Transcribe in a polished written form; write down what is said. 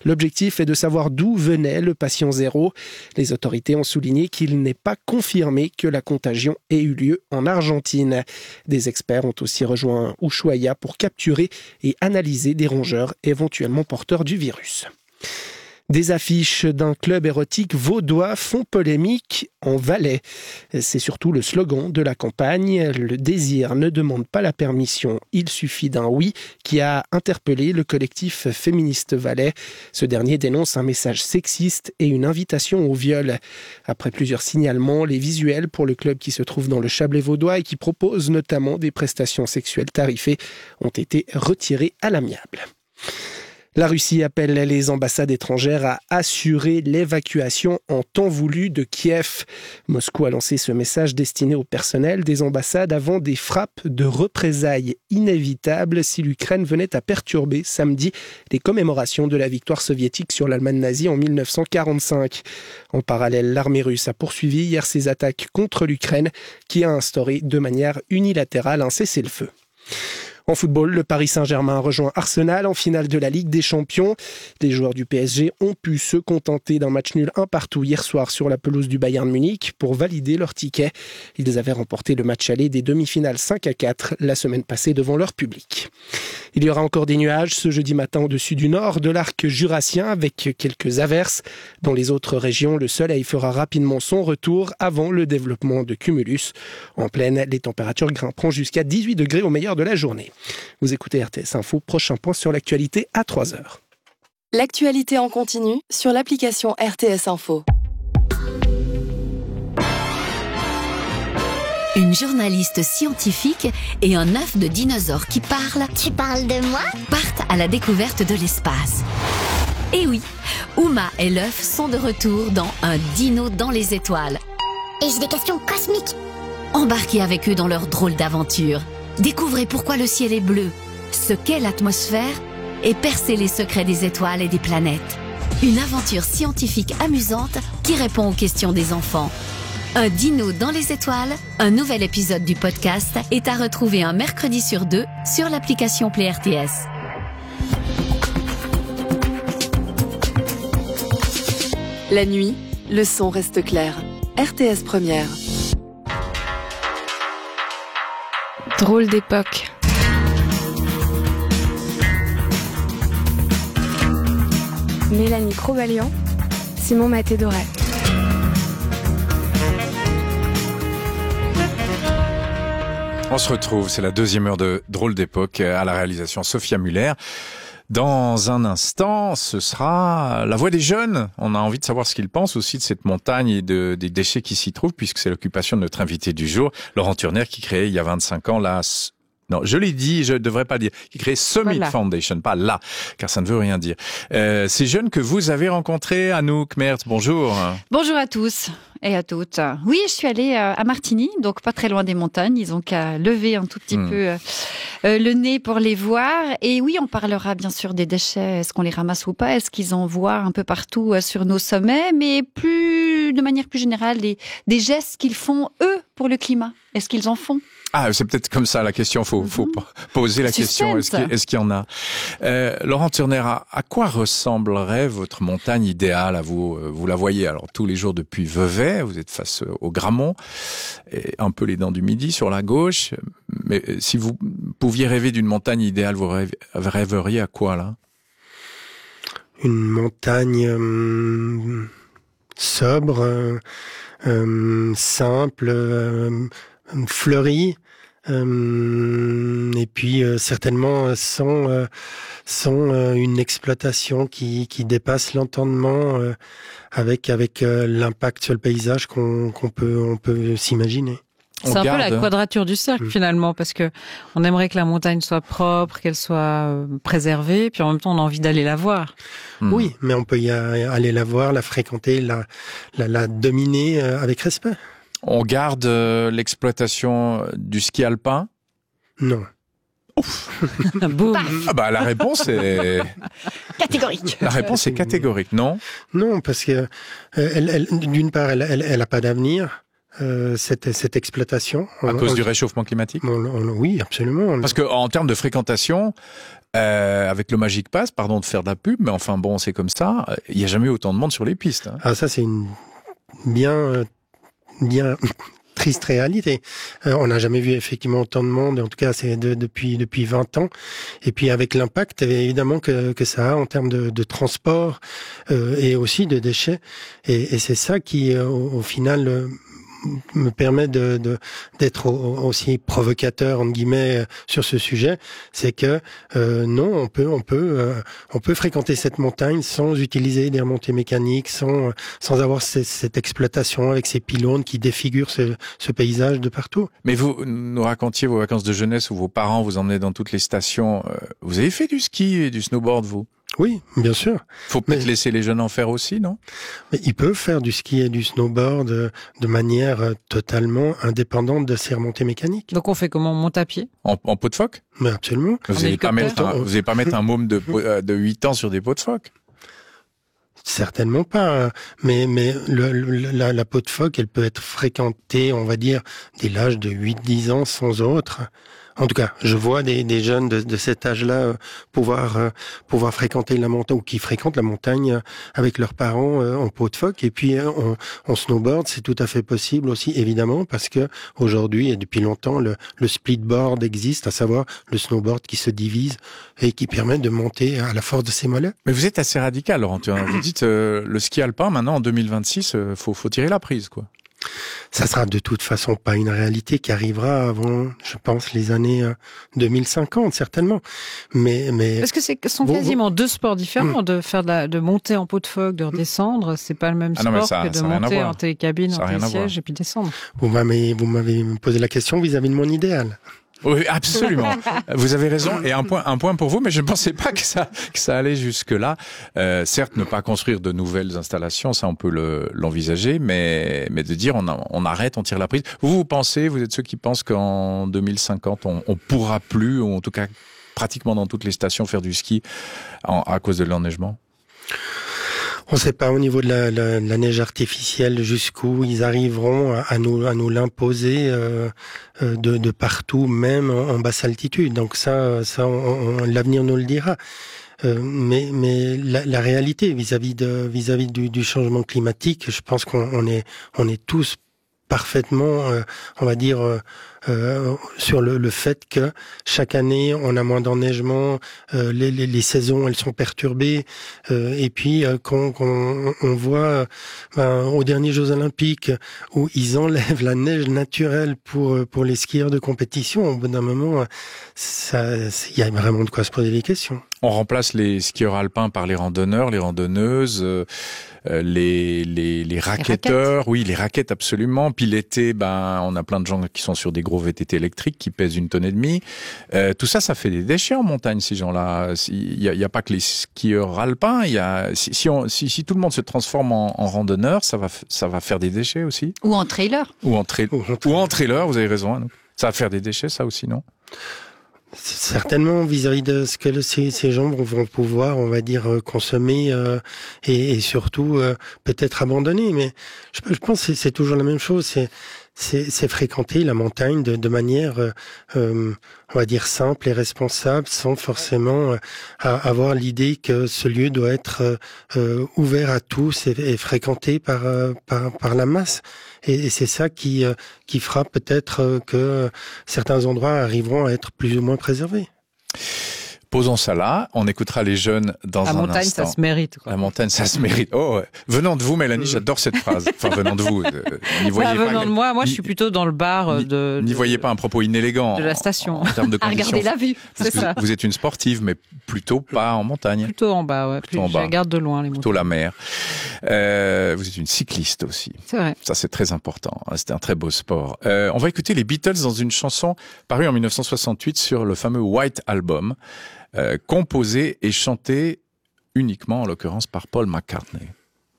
L'objectif est de savoir d'où venait le patient zéro. Les autorités ont souligné qu'il n'est pas confirmé que la contagion ait eu lieu en Argentine. Des experts ont aussi rejoint Ushuaia pour capturer et analyser des rongeurs éventuellement porteurs du virus. Des affiches d'un club érotique vaudois font polémique en Valais. C'est surtout le slogan de la campagne « Le désir ne demande pas la permission, il suffit d'un oui » qui a interpellé le collectif féministe valais. Ce dernier dénonce un message sexiste et une invitation au viol. Après plusieurs signalements, les visuels pour le club qui se trouve dans le Chablais vaudois et qui propose notamment des prestations sexuelles tarifées ont été retirés à l'amiable. La Russie appelle les ambassades étrangères à assurer l'évacuation en temps voulu de Kiev. Moscou a lancé ce message destiné au personnel des ambassades avant des frappes de représailles inévitables si l'Ukraine venait à perturber samedi les commémorations de la victoire soviétique sur l'Allemagne nazie en 1945. En parallèle, l'armée russe a poursuivi hier ses attaques contre l'Ukraine qui a instauré de manière unilatérale un cessez-le-feu. En football, le Paris Saint-Germain rejoint Arsenal en finale de la Ligue des Champions. Les joueurs du PSG ont pu se contenter d'un match nul 1-1 hier soir sur la pelouse du Bayern Munich pour valider leur ticket. Ils avaient remporté le match aller des demi-finales 5-4 la semaine passée devant leur public. Il y aura encore des nuages ce jeudi matin au-dessus du nord de l'arc jurassien avec quelques averses. Dans les autres régions, le soleil fera rapidement son retour avant le développement de cumulus. En plaine, les températures grimperont jusqu'à 18 degrés au meilleur de la journée. Vous écoutez RTS Info, prochain point sur l'actualité à 3h. L'actualité en continu sur l'application RTS Info. Une journaliste scientifique et un œuf de dinosaure qui parle. Tu parles de moi ? Partent à la découverte de l'espace. Et oui, Uma et l'œuf sont de retour dans Un dino dans les étoiles. Et j'ai des questions cosmiques. Embarquez avec eux dans leur drôle d'aventure. Découvrez pourquoi le ciel est bleu, ce qu'est l'atmosphère et percez les secrets des étoiles et des planètes. Une aventure scientifique amusante qui répond aux questions des enfants. Un dino dans les étoiles, un nouvel épisode du podcast est à retrouver un mercredi sur 2 sur l'application Play RTS. La nuit, le son reste clair. RTS Première. Drôle d'époque. Mélanie Crobalian, Simon Maté-Doré. On se retrouve, c'est la deuxième heure de Drôle d'époque à la réalisation Sophia Muller. Dans un instant, ce sera la voix des jeunes. On a envie de savoir ce qu'ils pensent aussi de cette montagne et des déchets qui s'y trouvent, puisque c'est l'occupation de notre invité du jour, Laurent Turner, qui créait il y a 25 ans non, je l'ai dit, je ne devrais pas dire, qui crée Summit Foundation, pas là, car ça ne veut rien dire. Ces jeunes que vous avez rencontrés, Anouk Mertz, bonjour. Bonjour à tous et à toutes. Oui, je suis allée à Martigny, donc pas très loin des montagnes. Ils ont qu'à lever un tout petit peu le nez pour les voir. Et oui, on parlera bien sûr des déchets. Est-ce qu'on les ramasse ou pas? Est-ce qu'ils en voient un peu partout sur nos sommets? Mais de manière plus générale, des gestes qu'ils font, eux, pour le climat. Est-ce qu'ils en font? Ah, c'est peut-être comme ça la question. Faut poser la question. Est-ce qu'il y en a? Laurent Turner, à quoi ressemblerait votre montagne idéale à vous? Vous la voyez alors tous les jours depuis Vevey. Vous êtes face au Grammont, et un peu les dents du Midi sur la gauche. Mais si vous pouviez rêver d'une montagne idéale, vous rêveriez à quoi là? Une montagne sobre, simple, fleurie. Et puis certainement sans une exploitation qui dépasse l'entendement avec l'impact sur le paysage qu'on peut s'imaginer. C'est un peu la quadrature du cercle finalement, parce que on aimerait que la montagne soit propre, qu'elle soit préservée, puis en même temps on a envie d'aller la voir. Oui, mais on peut y aller la voir, la fréquenter, la dominer avec respect. On garde l'exploitation du ski alpin? Non. Boum. Ah bah la réponse est catégorique. La réponse est catégorique, non? Non, parce que d'une part, elle a pas d'avenir. cette exploitation. À cause du réchauffement climatique? Oui, absolument. Parce que en termes de fréquentation, avec le Magic Pass, pardon de faire de la pub, mais enfin bon, c'est comme ça, il n'y a jamais eu autant de monde sur les pistes. Hein. Ah, ça c'est une bien triste réalité. On n'a jamais vu effectivement autant de monde, en tout cas c'est depuis 20 ans. Et puis avec l'impact évidemment que ça a en termes de transport et aussi de déchets. Et c'est ça qui au final me permet d'être aussi provocateur entre guillemets sur ce sujet, c'est que non, on peut fréquenter cette montagne sans utiliser des remontées mécaniques, sans avoir cette exploitation avec ces pylônes qui défigurent ce paysage de partout. Mais vous nous racontiez vos vacances de jeunesse où vos parents vous emmenaient dans toutes les stations. Vous avez fait du ski et du snowboard, vous? Oui, bien sûr. Faut peut-être laisser les jeunes en faire aussi, non? Mais ils peuvent faire du ski et du snowboard de manière totalement indépendante de ces remontées mécaniques. Donc on fait comment? On monte à pied? En peau de phoque? Mais absolument. Vous n'allez pas mettre un môme de 8 ans sur des peaux de phoque? Certainement pas, mais la peau de phoque, elle peut être fréquentée, on va dire, dès l'âge de 8-10 ans sans autre. En tout cas, je vois des jeunes de cet âge-là pouvoir fréquenter la montagne, ou qui fréquentent la montagne avec leurs parents en peau de phoque. Et puis en snowboard, c'est tout à fait possible aussi, évidemment, parce que aujourd'hui et depuis longtemps, le splitboard existe, à savoir le snowboard qui se divise et qui permet de monter à la force de ses mollets. Mais vous êtes assez radical, Laurent. Vous dites le ski alpin, maintenant en 2026, faut tirer la prise, quoi. Ça sera de toute façon pas une réalité qui arrivera avant, je pense, les années 2050, certainement. Mais parce que ce sont quasiment deux sports différents, de monter en peau de phoque, de redescendre. C'est pas le même sport que de monter en télécabine, en télésiège et puis descendre. Vous m'avez posé la question vis-à-vis de mon idéal. Oui, absolument. Vous avez raison. Et un point pour vous, mais je ne pensais pas que ça allait jusque-là. Certes, ne pas construire de nouvelles installations, ça on peut l'envisager, mais de dire on arrête, on tire la prise. Vous pensez, vous êtes ceux qui pensent qu'en 2050, on pourra plus, ou en tout cas pratiquement dans toutes les stations, faire du ski à cause de l'enneigement? On ne sait pas au niveau de la neige artificielle jusqu'où ils arriveront à nous l'imposer de partout, même en basse altitude. Donc ça l'avenir nous le dira. Mais la réalité vis-à-vis du changement climatique, je pense qu'on est tous parfaitement, on va dire, sur le fait que chaque année on a moins d'enneigement, les saisons elles sont perturbées, et puis quand on voit aux derniers Jeux Olympiques où ils enlèvent la neige naturelle pour les skieurs de compétition, au bout d'un moment, il y a vraiment de quoi se poser des questions. On remplace les skieurs alpins par les randonneurs, les randonneuses, les raquetteurs. Oui, les raquettes absolument. Puis l'été, on a plein de gens qui sont sur des gros VTT électriques qui pèsent 1,5 tonnes. Tout ça fait des déchets en montagne, ces gens-là. Il y a pas que les skieurs alpins. Si tout le monde se transforme en randonneur, ça va faire des déchets aussi. Ou en trailer. Ou en trailer, vous avez raison. Hein. Ça va faire des déchets, ça aussi, non? Certainement, vis-à-vis de ce que ces gens vont pouvoir, on va dire, consommer et surtout peut-être abandonner. Mais je pense que c'est toujours la même chose. C'est fréquenter la montagne de manière, on va dire, simple et responsable, sans forcément avoir l'idée que ce lieu doit être ouvert à tous et fréquenté par la masse. Et c'est ça qui fera peut-être que certains endroits arriveront à être plus ou moins préservés. Posons ça là, on écoutera les jeunes dans un instant. La montagne, ça se mérite. Quoi. La montagne, ça se mérite. Oh, venant de vous, Mélanie, j'adore cette phrase. Enfin, venant de vous. N'y voyez pas. Venant de moi, je suis plutôt dans le bar N'y voyez pas un propos inélégant. De la station. En termes de conditions. À regarder la vue. C'est ça. Vous êtes une sportive, mais plutôt pas en montagne. Plutôt en bas, ouais. Je regarde de loin les montagnes. Plutôt la mer. Vous êtes une cycliste aussi. C'est vrai. Ça, c'est très important. C'était un très beau sport. On va écouter les Beatles dans une chanson parue en 1968 sur le fameux White Album. Composé et chanté uniquement, en l'occurrence, par Paul McCartney.